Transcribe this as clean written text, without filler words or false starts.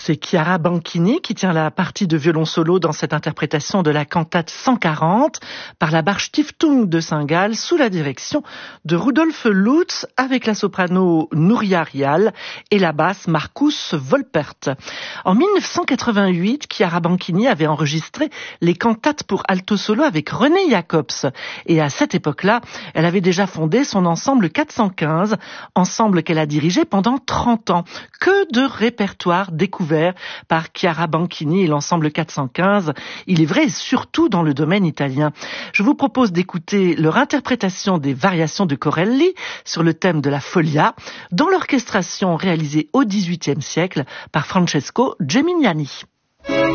C'est Chiara Banchini qui tient la partie de violon solo dans cette interprétation de la cantate 140 par la Bachstiftung de Saint-Gall sous la direction de Rudolf Lutz avec la soprano Nuria Rial et la basse Markus Wolpert. En 1988, Chiara Banchini avait enregistré les cantates pour alto solo avec René Jacobs et à cette époque-là, elle avait déjà fondé son ensemble 415, ensemble qu'elle a dirigé pendant 30 ans. Que de répertoires découverts par Chiara Banchini et l'ensemble 415, il est vrai, surtout dans le domaine italien. Je vous propose d'écouter leur interprétation des variations de Corelli sur le thème de la Folia, dans l'orchestration réalisée au XVIIIe siècle par Francesco Geminiani.